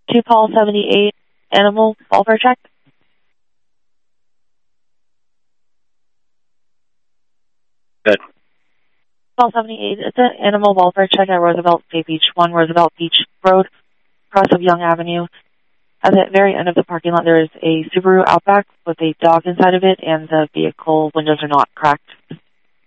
To call 78 animal welfare check. Good. Call 78. It's an animal welfare check at Roosevelt Bay Beach, 1 Roosevelt Beach Road, across of Young Avenue. At the very end of the parking lot, there is a Subaru Outback with a dog inside of it, and the vehicle windows are not cracked.